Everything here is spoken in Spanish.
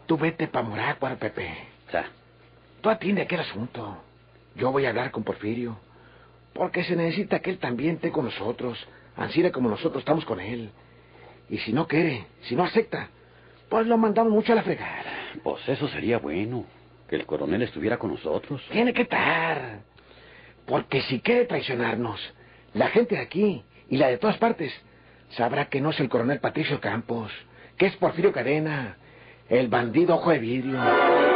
Tú vete pa' Morácuaro, Pepe. Ja. Tú atiende aquel asunto. Yo voy a hablar con Porfirio. Porque se necesita que él también esté con nosotros. Ansí como nosotros estamos con él. Y si no quiere, si no acepta, pues lo mandamos mucho a la fregada. Pues eso sería bueno, que el coronel estuviera con nosotros. Tiene que estar. Porque si quiere traicionarnos, la gente de aquí y la de todas partes sabrá que no es el coronel Patricio Campos, que es Porfirio Cadena, el bandido ojo de vidrio.